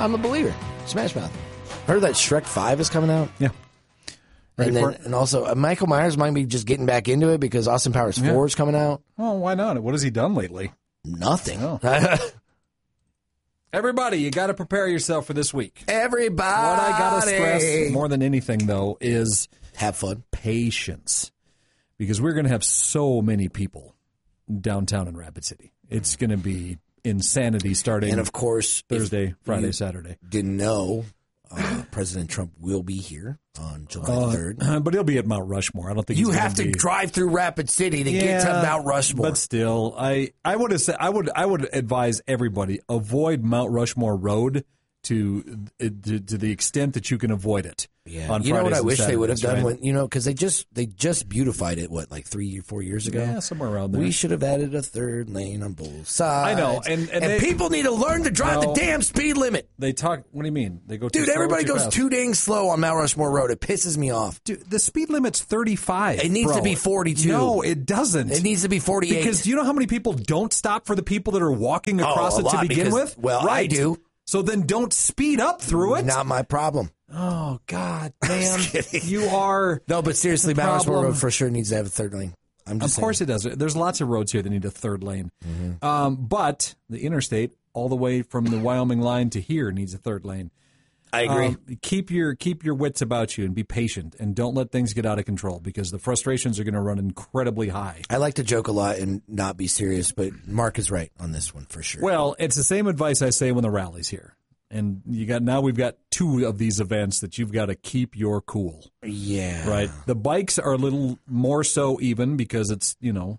I'm a believer. Smash Mouth. Heard that Shrek 5 is coming out? Yeah. And also, Michael Myers might be just getting back into it because Austin Powers 4 is coming out. Well, why not? What has he done lately? Nothing. Oh. Everybody, you got to prepare yourself for this week. Everybody. What I got to stress more than anything, though, is have fun. Patience. Because we're going to have so many people downtown in Rapid City. It's going to be insanity starting. And of course, Thursday, Friday, Saturday. Didn't know President Trump will be here on July 3rd. But he'll be at Mount Rushmore. I don't think you have to drive through Rapid City to get to Mount Rushmore. But still, I would advise everybody avoid Mount Rushmore Road to the extent that you can avoid it. Yeah, on you know what I wish they would have done right? because they just beautified it like 3-4 years ago. Yeah, somewhere around there. We should have added a third lane on both sides. I know, and people need to learn to drive the damn speed limit. They talk. What do you mean? They go too Dude, slow, everybody too goes fast? too dang slow on Mount Rushmore Road. It pisses me off. Dude, the speed limit's 35. It needs to be 42. No, it doesn't. It needs to be 48. Because do you know how many people don't stop for the people that are walking across it to begin with? Well, right. I do. So then don't speed up through it. Not my problem. Oh, God, man. You are. No, but seriously, Mount Rushmore Road for sure needs to have a third lane. Of course it does. There's lots of roads here that need a third lane. Mm-hmm. But the interstate, all the way from the Wyoming line to here, needs a third lane. I agree. Keep your wits about you and be patient, and don't let things get out of control because the frustrations are going to run incredibly high. I like to joke a lot and not be serious, but Mark is right on this one for sure. Well, it's the same advice I say when the rally's here. And we've got 2 of these events that you've got to keep your cool. Yeah. Right? The bikes are a little more so even because it's,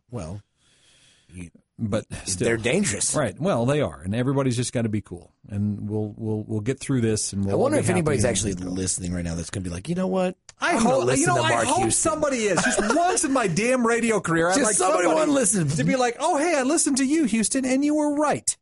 but still. They're dangerous. Right. Well, they are. And everybody's just got to be cool. And we'll get through this. And I wonder if anybody's actually listening right now that's going to be like, you know what? I hope somebody is. Just once in my damn radio career, I'd like somebody want to listen to be like, oh, hey, I listened to you, Houston, and you were right.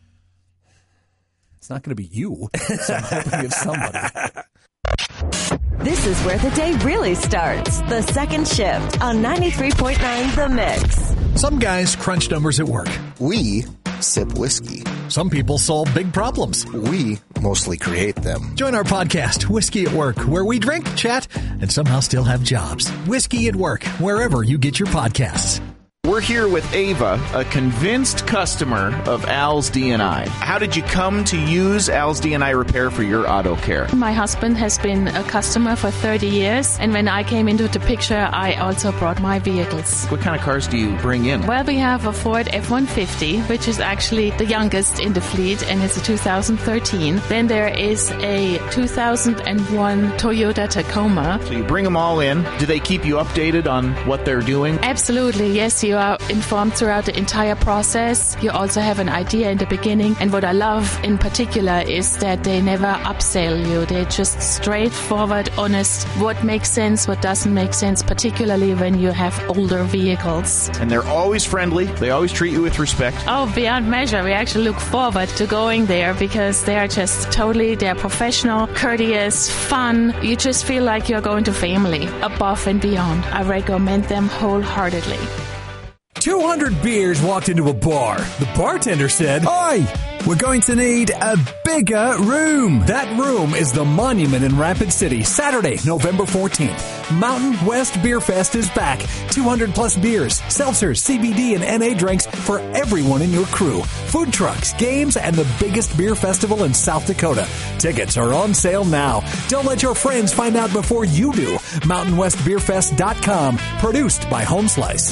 It's not going to be you. So I'm hoping it's somebody. This is where the day really starts. The second shift on 93.9 The Mix. Some guys crunch numbers at work. We sip whiskey. Some people solve big problems. We mostly create them. Join our podcast, Whiskey at Work, where we drink, chat, and somehow still have jobs. Whiskey at Work, wherever you get your podcasts. We're here with Ava, a convinced customer of Al's D&I. How did you come to use Al's D&I Repair for your auto care? My husband has been a customer for 30 years, and when I came into the picture, I also brought my vehicles. What kind of cars do you bring in? Well, we have a Ford F-150, which is actually the youngest in the fleet, and it's a 2013. Then there is a 2001 Toyota Tacoma. So you bring them all in. Do they keep you updated on what they're doing? Absolutely, yes. You are informed throughout the entire process. You also have an idea in the beginning. And what I love in particular is that they never upsell you. They're just straightforward, honest. What makes sense, what doesn't make sense, particularly when you have older vehicles. And they're always friendly. They always treat you with respect. Oh, beyond measure. We actually look forward to going there because they're professional, courteous, fun. You just feel like you're going to family above and beyond. I recommend them wholeheartedly. 200 beers walked into a bar. The bartender said, "Oi, we're going to need a bigger room." That room is the Monument in Rapid City, Saturday, November 14th. Mountain West Beer Fest is back. 200 plus beers, seltzers, CBD, and NA drinks for everyone in your crew. Food trucks, games, and the biggest beer festival in South Dakota. Tickets are on sale now. Don't let your friends find out before you do. MountainWestBeerFest.com, produced by Home Slice.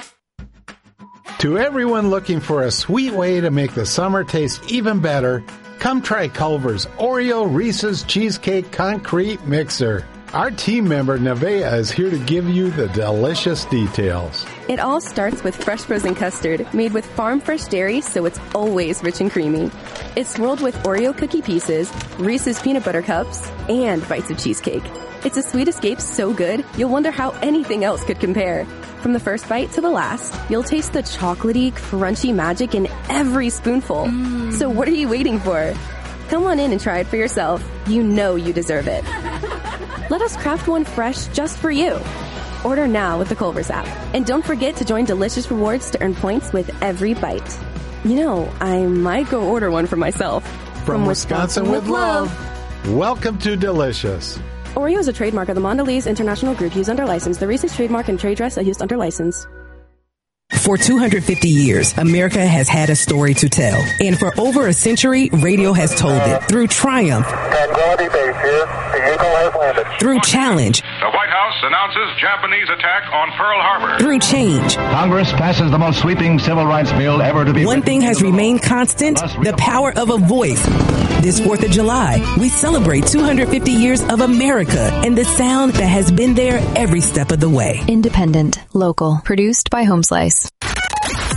To everyone looking for a sweet way to make the summer taste even better, come try Culver's Oreo Reese's Cheesecake Concrete Mixer. Our team member Nevaeh is here to give you the delicious details. It all starts with fresh frozen custard made with farm fresh dairy, so it's always rich and creamy. It's swirled with Oreo cookie pieces, Reese's peanut butter cups, and bites of cheesecake. It's a sweet escape so good, you'll wonder how anything else could compare. From the first bite to the last, you'll taste the chocolatey, crunchy magic in every spoonful. So what are you waiting for? Come on in and try it for yourself. You know you deserve it. Let us craft one fresh just for you. Order now with the Culver's app. And don't forget to join Delicious Rewards to earn points with every bite. You know, I might go order one for myself. From Wisconsin with love. Welcome to Delicious. Oreo is a trademark of the Mondelez International Group used under license. The Reese's trademark and trade dress are used under license. For 250 years, America has had a story to tell. And for over a century, radio has told it. Through triumph. Tranquility Base here. The Eagle has landed. Through challenge. The White House announces Japanese attack on Pearl Harbor. Through change. Congress passes the most sweeping civil rights bill ever to be One thing has remained constant, the power of a voice. This 4th of July, we celebrate 250 years of America and the sound that has been there every step of the way. Independent, local, produced by Home Slice.